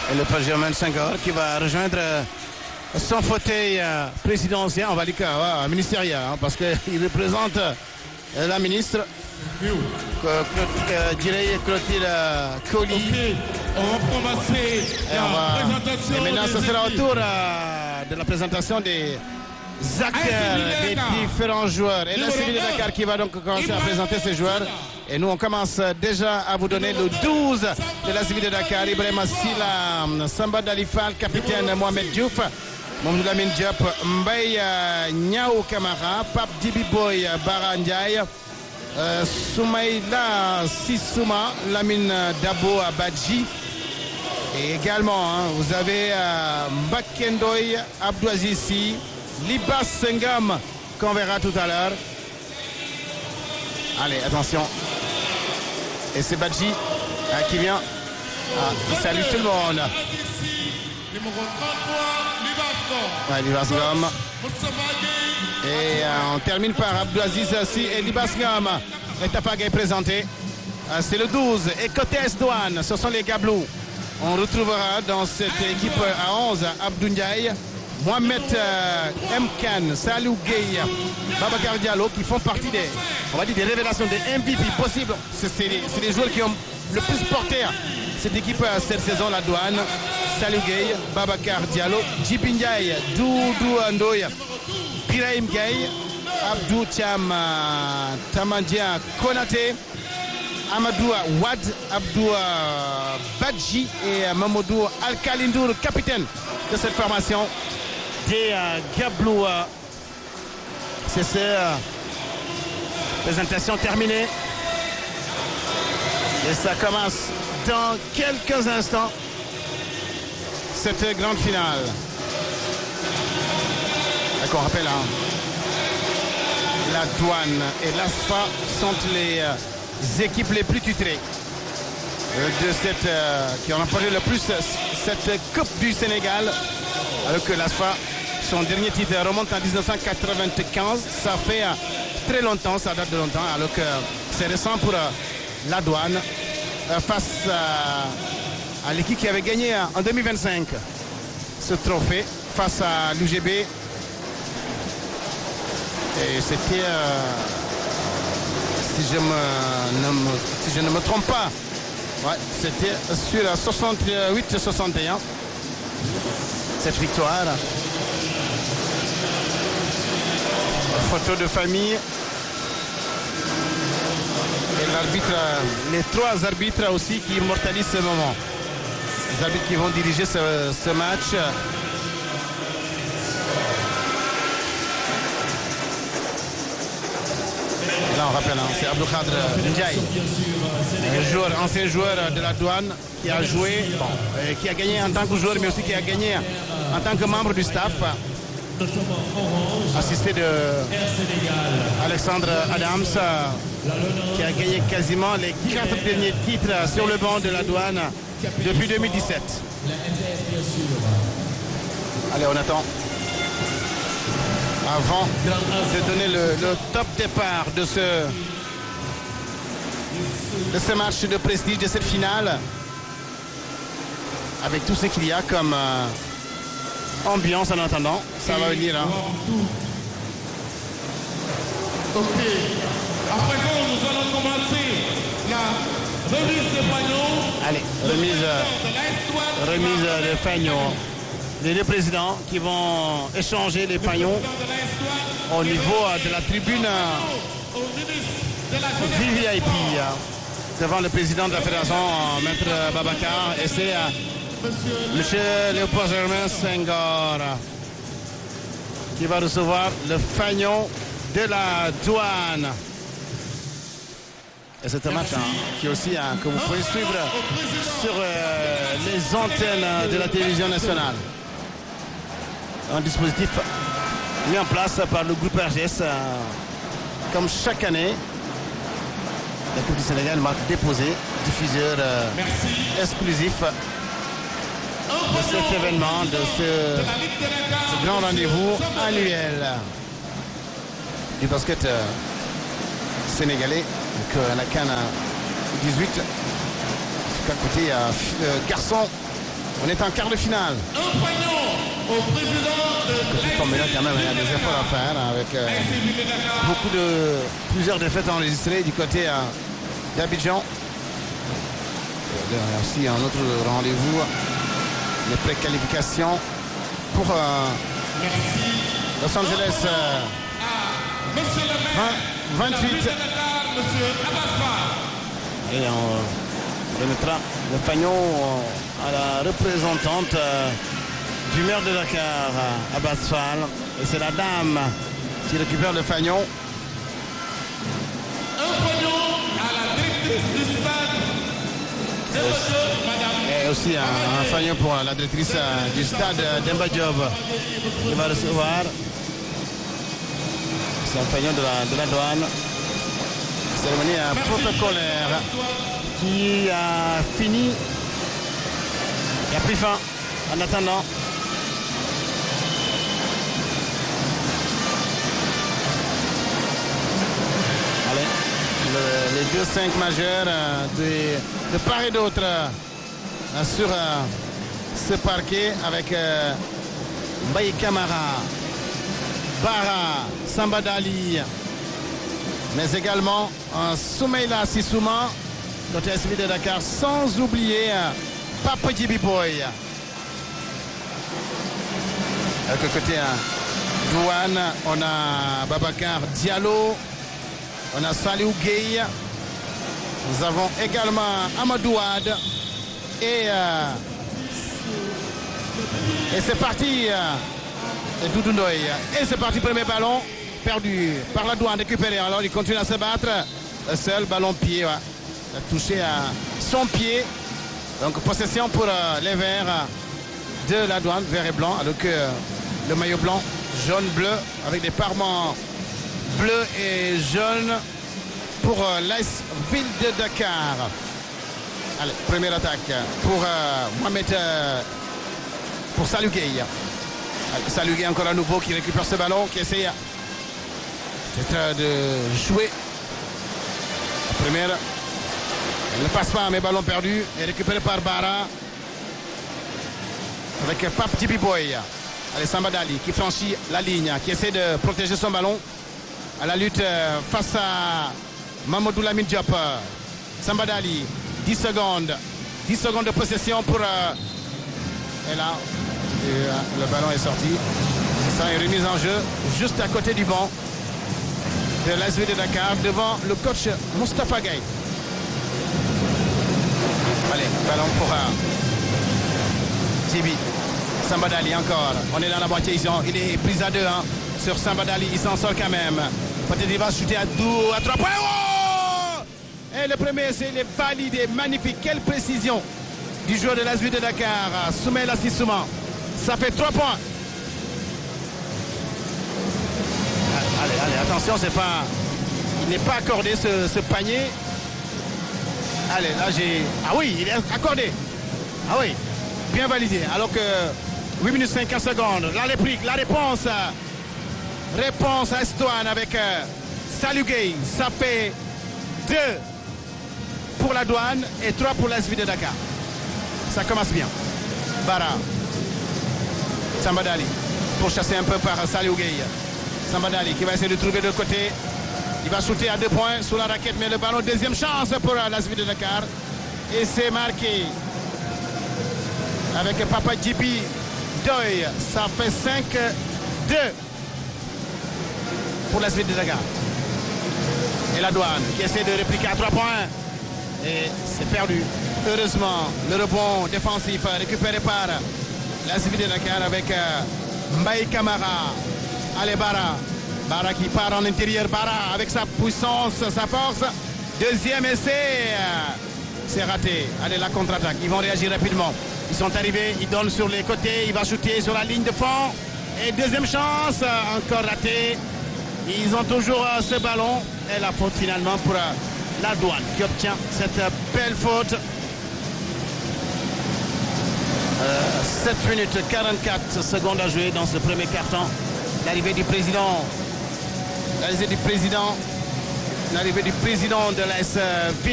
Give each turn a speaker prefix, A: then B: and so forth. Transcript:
A: Et le président Germain Senghor qui va rejoindre son fauteuil présidentiel, on va dire ministériel, hein, parce qu'il représente la ministre Clotilde Coly.
B: Okay. On va commencer la présentation.
A: Et maintenant, ce sera au tour de la présentation des acteurs, des différents joueurs. Et la Civil de Dakar qui va donc commencer à présenter ses joueurs. Et nous, on commence déjà à vous donner le 12 de la Civil de Dakar. Ibrahim Silla, Samba Dalifal, capitaine Mohamed Diouf, Mamadou Lamine Diop, Mbaye Niao Kamara, Pape Dibiboy Bara Ndiaye, Soumaïla Sissouma, Lamine Dabo Badji. Et également, hein, vous avez Mbakendoy Abdouazissi, Libas Sengam, qu'on verra tout à l'heure. Allez, attention. Et c'est Badji qui vient. Il salue tout le monde.
B: Numéro 33, Libas
A: Libas Ngam. Et on termine par Abdouaziz Assi et Libas Ngam. Et Tafaga est présenté. C'est le 12. Et côté Estouane, ce sont les Gablous. On retrouvera dans cette équipe à 11 Abdou Ndiaye, Mohamed Mkan, Salou Gueye, Babacar Diallo qui font partie des, on va dire, des révélations, des MVP possibles. C'est les joueurs qui ont le plus porté cette équipe cette saison, la Douane. Salou Gueye, Babacar Diallo, Djibi Ndiaye, Doudou Andoya, Birahim Gueye, Abdou Thiam Tamandia Konaté, Amadou Wad, Abdou Badji et Mamadou Al-Kalindour, capitaine de cette formation des Gablou. C'est cette présentation terminée. Et ça commence dans quelques instants, cette grande finale. Qu'on rappelle, hein, la Douane et l'ASFA sont les équipes les plus titrées de cette qui ont remporté le plus cette Coupe du Sénégal, alors que l'ASFA, son dernier titre remonte en 1995. Ça fait très longtemps, ça date de longtemps, alors que c'est récent pour la Douane face à l'équipe qui avait gagné en 2025 ce trophée face à l'UGB. Et c'était si je ne me trompe pas, ouais, c'était sur 68-61 cette victoire. Photo de famille. Et l'arbitre, les trois arbitres aussi qui immortalisent ce moment. Les arbitres qui vont diriger ce match. Là, on rappelle, hein, c'est Abdou Khadr Ndiaye, ancien joueur de la Douane qui a joué, qui a gagné en tant que joueur, mais aussi qui a gagné en tant que membre du staff, assisté de Alexandre Adams, qui a gagné quasiment les 4 derniers titres sur le banc de la Douane depuis 2017. Allez, on attend. Avant de donner le top départ de ce match de prestige, de cette finale, avec tout ce qu'il y a comme ambiance en attendant, ça va venir. Hein.
B: Ok. À présent, nous allons commencer la remise de Fagnon.
A: Allez, remise de Fagnon. Les deux présidents qui vont échanger les paillons au niveau de la tribune VIP devant le président de la fédération, Maître Babacar, et c'est M. Léopold Germain Senghor qui va recevoir le fagnon de la Douane. Et c'est un match qui est aussi que vous pouvez suivre sur les antennes de la télévision nationale. Un dispositif mis en place par le groupe RGS. Comme chaque année, la Coupe du Sénégal marque déposé, diffuseur exclusif de cet événement, de ce grand rendez-vous annuel du basket sénégalais, que la CAN 18. À côté, garçon On est en quart de finale.
B: Un poignon au président de
A: Comme là, quand même, il y a des efforts à faire avec plusieurs défaites enregistrées du côté d'Abidjan. Il y a aussi un autre rendez-vous, les préqualifications pour Los Angeles.
B: Monsieur le maire,
A: 28.
B: Monsieur Abbas Fall.
A: Et on remettra le pagnon à la représentante du maire de Dakar, Abbas Fall. Et c'est la dame qui récupère le pagnon.
B: Un pognon à la directrice du stade. De monsieur, madame.
A: Et aussi un pagnon pour la directrice du stade Demba Diop qui va recevoir. C'est un pagnon de la douane. Cérémonie protocolaire qui a fini, qui a pris fin en attendant. Allez, les 2-5 majeurs de part et d'autre sur ce parquet avec Mbaye Camara, Bara, Samba Dali, mais également Soumaïla Sissouma, côté SVD de Dakar, sans oublier Papa Djibi Boy. Avec le côté douane, on a Babacar Diallo, on a Saliou Gueye, nous avons également Amadou Ad et c'est parti. Et Doudou Ndoye. Et c'est parti, premier ballon perdu par la douane, récupéré. Alors il continue à se battre. Le seul ballon pied, ouais. Il a touché à son pied. Donc possession pour les verts de la douane, vert et blanc, alors que le maillot blanc, jaune, bleu, avec des parements bleus et jaunes pour l'AS Ville de Dakar. Allez, première attaque pour Mohamed, pour Saliou Gueye. Saliou Gueye encore à nouveau qui récupère ce ballon, qui essaye de jouer. La première, elle ne passe pas, mais ballon perdu et récupéré par Bara avec Pape Djibi Boy. Allez, Samba Dali qui franchit la ligne, qui essaie de protéger son ballon à la lutte face à Mamadou Lamine Diop. Samba Dali, 10 secondes de possession pour et là le ballon est sorti. C'est ça, une remise en jeu juste à côté du banc de l'ASV de Dakar devant le coach Moustapha Gaye. Allez, ballon pour Tibi. Samba Dali encore. On est dans la moitié ici. Il est pris à 2 sur Samba Dali. Il s'en sort quand même. Peut-être il va shooter à 3 points. Oh! Et le premier essai, il est validé. Magnifique. Quelle précision du joueur de l'ASV de Dakar, Soumaïla Sissouma. Ça fait 3 points. Allez, attention, c'est pas. Il n'est pas accordé ce panier. Allez, là j'ai. Ah oui, il est accordé. Ah oui, bien validé. Alors que 8 minutes 50 secondes. La réplique, la réponse. Réponse à Estouane avec Saliou Gueye. Ça fait 2 pour la douane et 3 pour l'ASV de Dakar. Ça commence bien. Bara. Samba Dali pour chasser un peu par Saliou Gueye. Samba Dali qui va essayer de trouver de côté. Il va shooter à 2 points sous la raquette, mais le ballon, deuxième chance pour l'ASV de Dakar. Et c'est marqué avec Papa Djibi Doy. Ça fait 5-2 pour l'ASV de Dakar. Et la douane qui essaie de répliquer à 3 points. Et c'est perdu. Heureusement, le rebond défensif récupéré par l'ASV de Dakar avec Mbaye Camara. Allez, Bara. Bara qui part en intérieur. Bara avec sa puissance, sa force. Deuxième essai. C'est raté. Allez, la contre-attaque. Ils vont réagir rapidement. Ils sont arrivés. Ils donnent sur les côtés. Il va shooter sur la ligne de fond. Et deuxième chance. Encore raté. Ils ont toujours ce ballon. Et la faute finalement pour la douane qui obtient cette belle faute. 7 minutes 44 secondes à jouer dans ce premier carton. L'arrivée du président de l'AS Ville